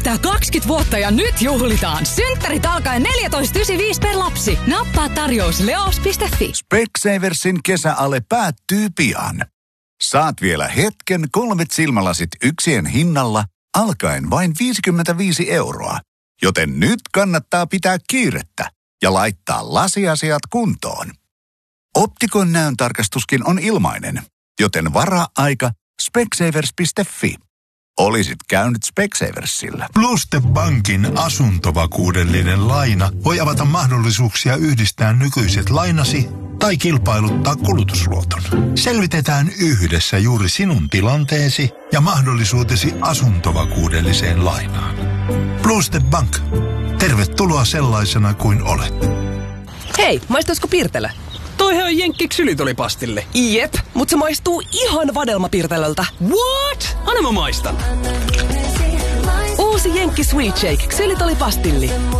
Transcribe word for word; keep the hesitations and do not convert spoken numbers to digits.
täyttää kaksikymmentä vuotta ja nyt juhlitaan. Synttärit alkaen neljätoista yhdeksänkymmentäviisi per lapsi. Nappaa tarjous leos piste fi. Specsaversin kesäale päättyy pian. Saat vielä hetken kolmet silmälasit yksien hinnalla alkaen vain viisikymmentäviisi euroa. Joten nyt kannattaa pitää kiirettä ja laittaa lasiasiat kuntoon. Optikon näöntarkastuskin on ilmainen, joten varaa aika specsavers piste fi. Olisit käynyt Specsaversilla. Pluste Bankin asuntovakuudellinen laina voi avata mahdollisuuksia yhdistää nykyiset lainasi tai kilpailuttaa kulutusluoton. Selvitetään yhdessä juuri sinun tilanteesi ja mahdollisuutesi asuntovakuudelliseen lainaan. Pluste Bank. Tervetuloa sellaisena kuin olet. Hei, maistaisiko Pirtelö? Toihan on Jenkki ksylitolipastille. Jep, mutta se maistuu ihan vadelmapirtelöltä. What? Anna mä maistan. Uusi Jenkki Sweet Shake ksylitolipastilli.